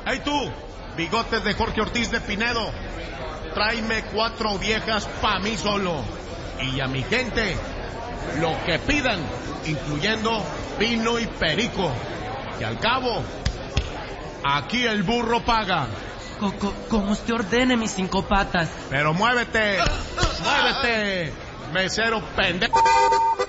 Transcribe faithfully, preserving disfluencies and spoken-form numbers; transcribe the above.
Hey tú, bigotes de Jorge Ortiz de Pinedo, tráeme cuatro viejas pa' mí solo. Y a mi gente, lo que pidan, incluyendo vino y perico. Que al cabo, aquí el burro paga. Co co como usted ordene, mis cinco patas. Pero muévete, muévete, mesero pendejo.